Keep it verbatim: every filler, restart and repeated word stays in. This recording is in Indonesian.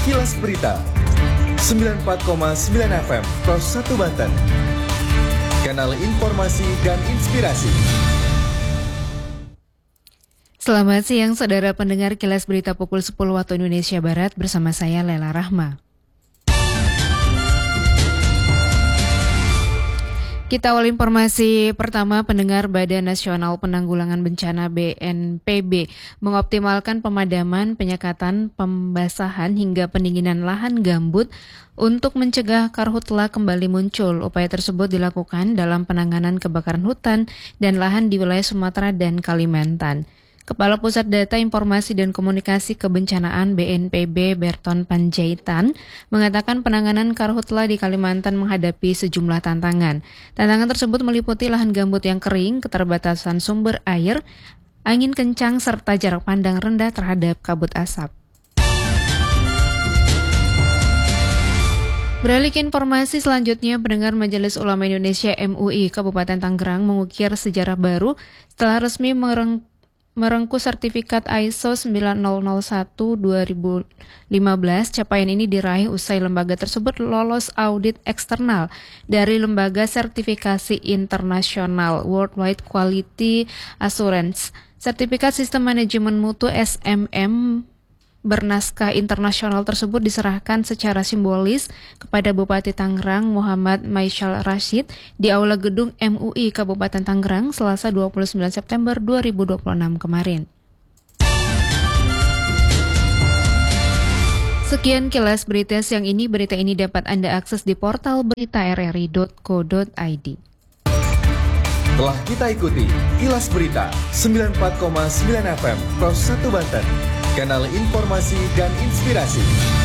Kilas Berita sembilan puluh empat koma sembilan F M Pros satu Banten. Kanal informasi dan inspirasi. Selamat siang saudara pendengar Kilas Berita pukul sepuluh waktu Indonesia Barat bersama saya Lela Rahma. Kita awal informasi pertama, pendengar Badan Nasional Penanggulangan Bencana B N P B mengoptimalkan pemadaman, penyekatan, pembasahan hingga pendinginan lahan gambut untuk mencegah karhutla kembali muncul. Upaya tersebut dilakukan dalam penanganan kebakaran hutan dan lahan di wilayah Sumatera dan Kalimantan. Kepala Pusat Data Informasi dan Komunikasi Kebencanaan B N P B Berton Panjaitan mengatakan penanganan karhutla di Kalimantan menghadapi sejumlah tantangan. Tantangan tersebut meliputi lahan gambut yang kering, keterbatasan sumber air, angin kencang, serta jarak pandang rendah terhadap kabut asap. Beralih ke informasi selanjutnya, pendengar Majelis Ulama Indonesia M U I Kabupaten Tangerang mengukir sejarah baru setelah resmi mereng merengkuh sertifikat I S O sembilan nol nol satu dua ribu lima belas. Capaian ini diraih usai lembaga tersebut lolos audit eksternal dari lembaga sertifikasi internasional Worldwide Quality Assurance. Sertifikat Sistem Manajemen Mutu S M M bernaskah internasional tersebut diserahkan secara simbolis kepada Bupati Tangerang Muhammad Maisyal Rashid di Aula Gedung M U I Kabupaten Tangerang Selasa dua puluh sembilan September dua ribu dua puluh enam kemarin. Sekian kilas berita siang ini. Berita ini dapat Anda akses di portal berita r r i dot co dot i d. Telah kita ikuti Kilas Berita sembilan puluh empat koma sembilan F M Pros satu Banten. Kanal informasi dan inspirasi.